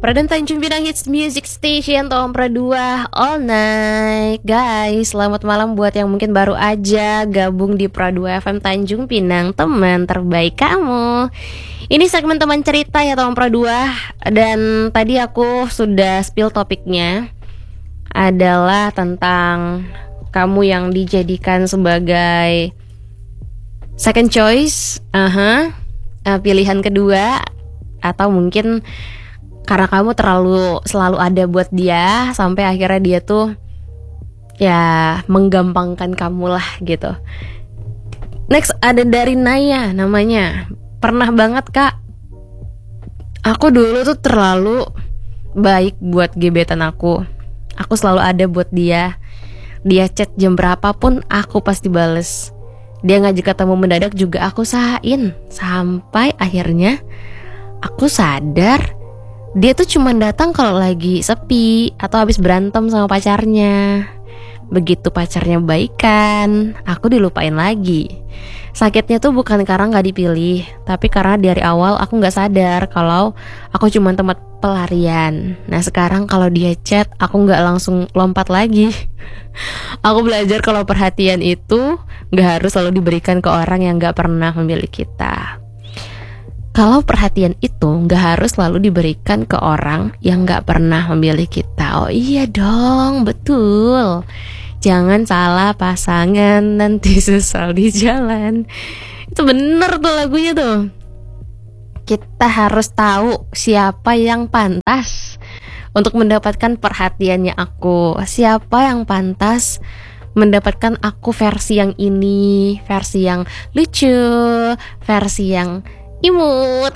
Pradhan Tanjung Pinang Hits Music Station Tompra 2 All Night. Guys, selamat malam buat yang mungkin baru aja gabung di Pra 2 FM Tanjung Pinang, teman terbaik kamu. Ini segmen teman cerita ya Tompra 2. Dan tadi aku sudah spill topiknya, adalah tentang kamu yang dijadikan sebagai second choice, pilihan kedua, atau mungkin karena kamu selalu ada buat dia, sampai akhirnya dia tuh ya menggampangkan kamu lah gitu. Next ada dari Naya namanya. Pernah banget kak, aku dulu tuh terlalu baik buat gebetan aku. Aku selalu ada buat dia. Dia chat jam berapapun aku pasti bales. Dia ngajak ketemu mendadak juga aku usahain. Sampai akhirnya aku sadar dia tuh cuma datang kalau lagi sepi atau habis berantem sama pacarnya. Begitu pacarnya baikan, aku dilupain lagi. Sakitnya tuh bukan karena gak dipilih, tapi karena dari awal aku gak sadar kalau aku cuma tempat pelarian. Nah sekarang kalau dia chat, aku gak langsung lompat lagi. Aku belajar kalau perhatian itu gak harus selalu diberikan ke orang yang gak pernah memilih kita. Kalau perhatian itu gak harus selalu diberikan ke orang yang gak pernah memilih kita. Oh iya dong, betul. Jangan salah pasangan, nanti sesal di jalan. Itu bener tuh lagunya tuh. Kita harus tahu siapa yang pantas untuk mendapatkan perhatiannya aku. Siapa yang pantas mendapatkan aku versi yang ini, versi yang lucu, versi yang imut,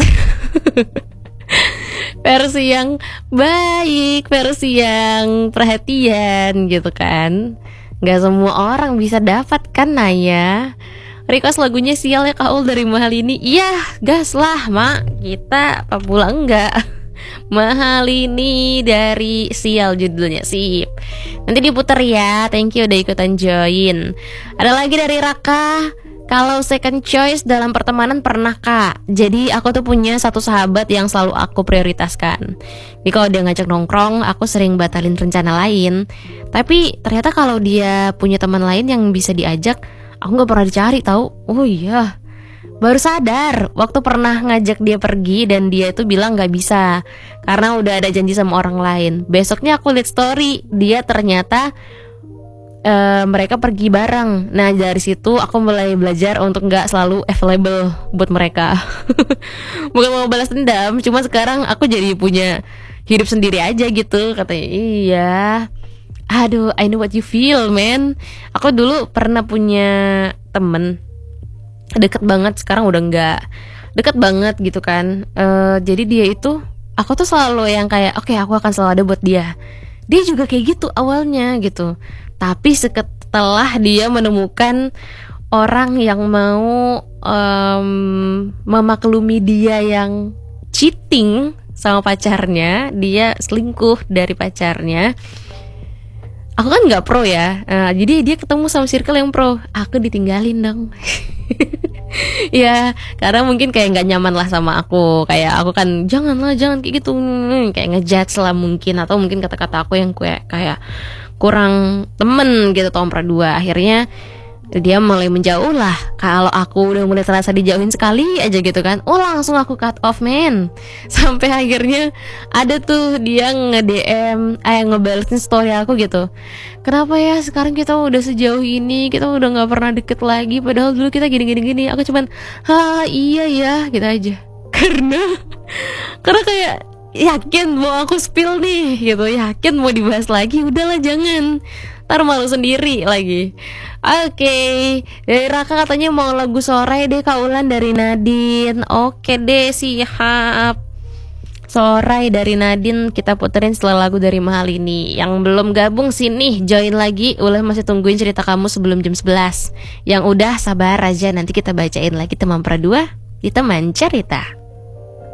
versi yang baik, versi yang perhatian gitu kan. Gak semua orang bisa dapat kan Naya. Request lagunya Sial ya Kaul dari Mahal ini. Iya gas lah mak, kita apa pula enggak. Mahal ini dari Sial judulnya, sip. Nanti diputar ya, thank you udah ikutan join. Ada lagi dari Raka. Kalau second choice dalam pertemanan pernah kak. Jadi aku tuh punya satu sahabat yang selalu aku prioritaskan. Jadi kalau dia ngajak nongkrong, aku sering batalin rencana lain. Tapi ternyata kalau dia punya teman lain yang bisa diajak, aku gak pernah dicari tahu. Oh iya, baru sadar waktu pernah ngajak dia pergi dan dia itu bilang gak bisa karena udah ada janji sama orang lain. Besoknya aku lihat story, dia ternyata mereka pergi bareng. Nah dari situ aku mulai belajar untuk gak selalu available buat mereka. Bukan mau balas dendam, cuma sekarang aku jadi punya hidup sendiri aja gitu. Katanya iya. Aduh, I know what you feel man. Aku dulu pernah punya temen deket banget, sekarang udah gak deket banget gitu kan. Jadi dia itu, aku tuh selalu yang kayak oke, aku akan selalu ada buat dia. Dia juga kayak gitu awalnya gitu. Tapi setelah dia menemukan orang yang mau memaklumi dia yang cheating sama pacarnya, dia selingkuh dari pacarnya. Aku kan gak pro ya, jadi dia ketemu sama circle yang pro. Aku ditinggalin dong. Ya karena mungkin kayak gak nyaman lah sama aku. Kayak aku kan jangan kayak gitu, kayak ngejudge lah mungkin. Atau mungkin kata-kata aku yang kayak kurang temen gitu Tompra 2. Akhirnya dia mulai menjauh lah. Kalau aku udah mulai terasa dijauhin sekali aja gitu kan, langsung aku cut off man. Sampai akhirnya ada tuh dia nge-DM, ngebalesin story aku gitu. Kenapa ya sekarang kita udah sejauh ini, kita udah gak pernah deket lagi, padahal dulu kita gini. Aku cuman iya ya gitu aja. Karena kayak yakin mau aku spill nih gitu, yakin mau dibahas lagi, udahlah jangan, ntar malu sendiri lagi. Oke, dari Raka katanya mau lagu Sore deh Kaulan dari Nadine. Oke deh, siap. Sore dari Nadine kita puterin setelah lagu dari Mahal ini. Yang belum gabung sini join lagi. Ulah masih tungguin cerita kamu sebelum jam 11. Yang udah sabar aja, nanti kita bacain lagi teman Pra 2 di teman cerita.